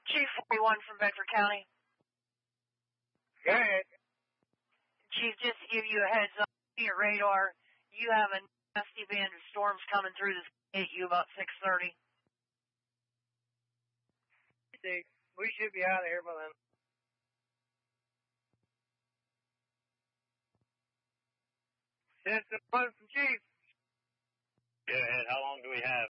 Chief 41 from Bedford County. Go ahead. Chief, just to give you a heads up, your radar, you have a nasty band of storms coming through this hit you about 6:30. We should be out of here by then. Send someone from Chief. Go ahead. How long do we have?